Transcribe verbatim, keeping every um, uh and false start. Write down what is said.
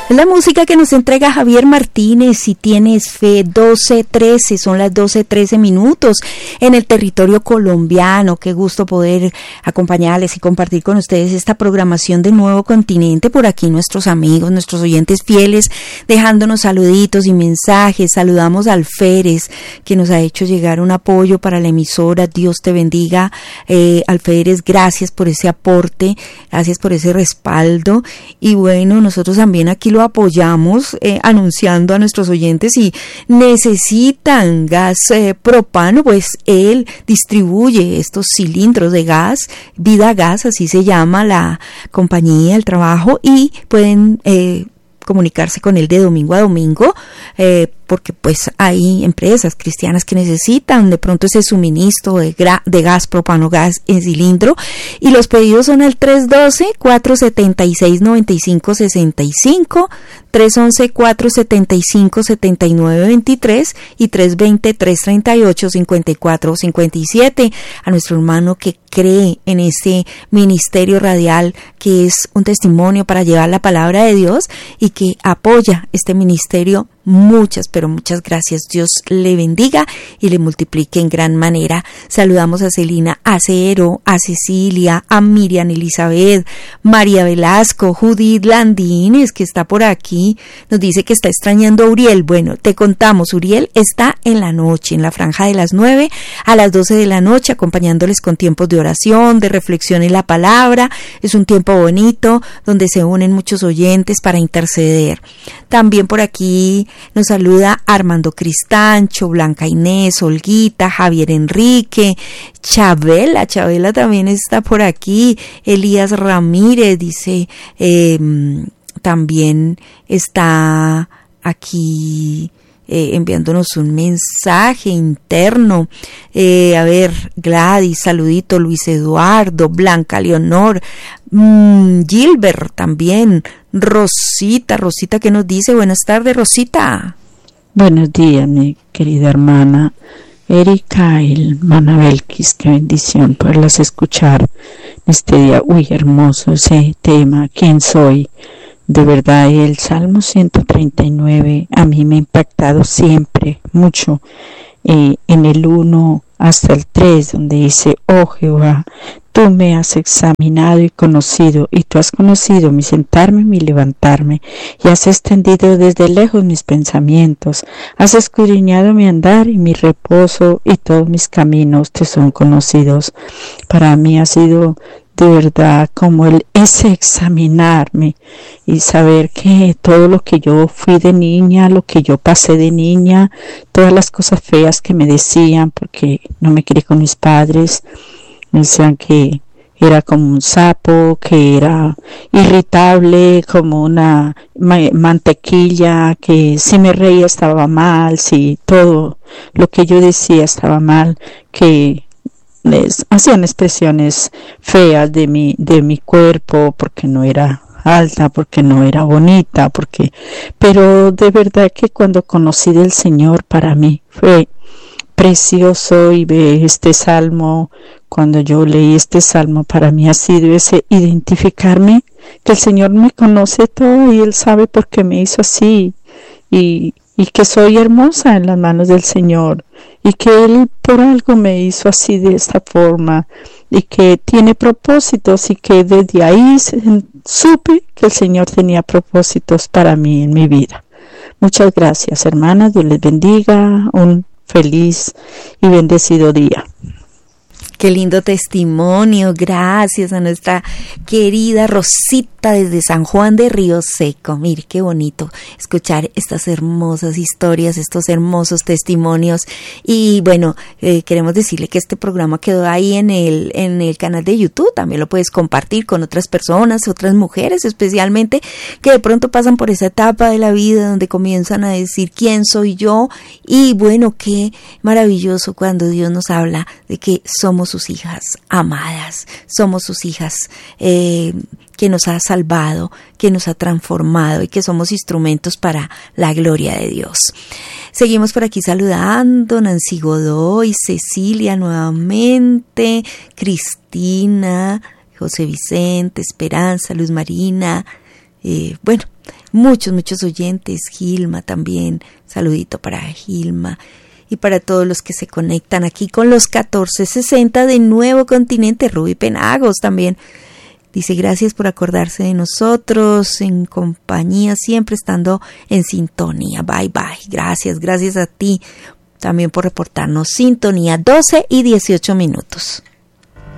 Es la música que nos entrega Javier Martínez. Si tienes fe, doce trece, son las doce trece minutos en el territorio colombiano. Qué gusto poder acompañarles y compartir con ustedes esta programación de Nuevo Continente. Por aquí nuestros amigos, nuestros oyentes fieles, dejándonos saluditos y mensajes. Saludamos a Alférez, que nos ha hecho llegar un apoyo para la emisora. Dios te bendiga, eh, Alférez, gracias por ese aporte, gracias por ese respaldo. Y bueno, nosotros también aquí lo apoyamos eh, anunciando a nuestros oyentes si necesitan gas eh, propano, pues él distribuye estos cilindros de gas, Vida Gas, así se llama la compañía, el trabajo, y pueden eh, comunicarse con él de domingo a domingo, eh, porque pues hay empresas cristianas que necesitan de pronto ese suministro de, gra- de gas propano, gas en cilindro, y los pedidos son al tres uno dos, cuatro siete seis, nueve cinco seis cinco, tres uno uno, cuatro siete cinco, siete nueve dos tres y tres dos cero, tres tres ocho, cinco cuatro cinco siete. A nuestro hermano que cree en este ministerio radial, que es un testimonio para llevar la palabra de Dios y que apoya este ministerio. Muchas, pero muchas gracias. Dios le bendiga y le multiplique en gran manera. Saludamos a Celina Acero, a Cecilia, a Miriam Elizabeth, María Velasco, Judith Landines, que está por aquí. Nos dice que está extrañando a Uriel. Bueno, te contamos, Uriel está en la noche, en la franja de las nueve a las doce de la noche, acompañándoles con tiempos de oración, de reflexión en la palabra. Es un tiempo bonito donde se unen muchos oyentes para interceder. También por aquí nos saluda Armando Cristancho, Blanca Inés, Olguita, Javier Enrique, Chabela, Chabela también está por aquí, Elías Ramírez dice, eh, también está aquí eh, enviándonos un mensaje interno. Eh, a ver, Gladys, saludito, Luis Eduardo, Blanca Leonor, mmm, Gilbert también, Rosita, Rosita que nos dice, buenas tardes, Rosita. Buenos días, mi querida hermana Erika y Manabelkis, qué bendición poderlas escuchar este día. Uy, hermoso ese tema, ¿quién soy? De verdad, el Salmo ciento treinta y nueve a mí me ha impactado siempre mucho, eh, en el uno hasta el tres, donde dice, oh Jehová, tú me has examinado y conocido, y tú has conocido mi sentarme y mi levantarme, y has extendido desde lejos mis pensamientos, has escudriñado mi andar y mi reposo, y todos mis caminos te son conocidos. Para mí ha sido de verdad como el ese examinarme y saber que todo lo que yo fui de niña, lo que yo pasé de niña, todas las cosas feas que me decían, porque no me crié con mis padres, me decían que era como un sapo, que era irritable, como una ma- mantequilla, que si me reía estaba mal, si todo lo que yo decía estaba mal, que les hacían expresiones feas de mi, de mi cuerpo, porque no era alta, porque no era bonita, porque, pero de verdad que cuando conocí del Señor, para mí fue precioso, y ve este salmo, cuando yo leí este salmo, para mí ha sido ese identificarme, que el Señor me conoce todo y Él sabe por qué me hizo así, y, y que soy hermosa en las manos del Señor, y que Él por algo me hizo así de esta forma, y que tiene propósitos, y que desde ahí supe que el Señor tenía propósitos para mí en mi vida. Muchas gracias, hermanas, Dios les bendiga, un feliz y bendecido día. Qué lindo testimonio, gracias a nuestra querida Rosita desde San Juan de Río Seco. Mire, qué bonito escuchar estas hermosas historias, estos hermosos testimonios. Y bueno, eh, queremos decirle que este programa quedó ahí en el, en el canal de YouTube. También lo puedes compartir con otras personas, otras mujeres especialmente, que de pronto pasan por esa etapa de la vida donde comienzan a decir quién soy yo. Y bueno, qué maravilloso cuando Dios nos habla de que somos sus hijas amadas, somos sus hijas eh, que nos ha salvado, que nos ha transformado y que somos instrumentos para la gloria de Dios. Seguimos por aquí saludando, Nancy Godoy, Cecilia nuevamente, Cristina, José Vicente, Esperanza, Luz Marina, eh, bueno, muchos, muchos oyentes. Gilma también, saludito para Gilma. Y para todos los que se conectan aquí con los catorce sesenta de Nuevo Continente. Ruby Penagos también dice gracias por acordarse de nosotros, en compañía, siempre estando en sintonía. Bye bye, gracias, gracias a ti también por reportarnos sintonía. Doce y dieciocho minutos.